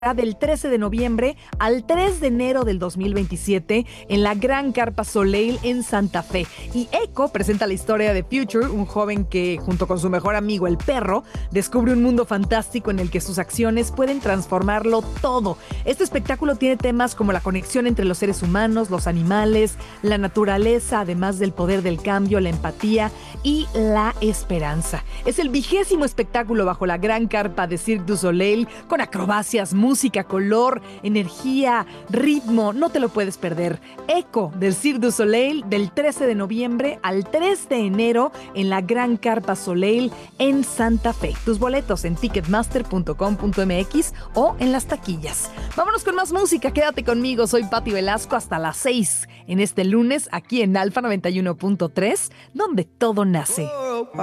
del 13 de noviembre al 3 de enero del 2027 en la Gran Carpa Soleil en Santa Fe. Y Echo presenta la historia de Future, un joven que, junto con su mejor amigo el perro, descubre un mundo fantástico en el que sus acciones pueden transformarlo todo. Este espectáculo tiene temas como la conexión entre los seres humanos, los animales, la naturaleza, además del poder del cambio, la empatía y la esperanza. Es el 20º espectáculo bajo la Gran Carpa de Cirque du Soleil, con acrobacias, música, color, energía, ritmo. No te lo puedes perder. Echo del Cirque du Soleil, del 13 de noviembre al 3 de enero en la Gran Carpa Soleil en Santa Fe. Tus boletos en ticketmaster.com.mx o en las taquillas. Vámonos con más música. Quédate conmigo. Soy Pati Velasco hasta las 6 en este lunes aquí en Alfa 91.3, donde todo nace.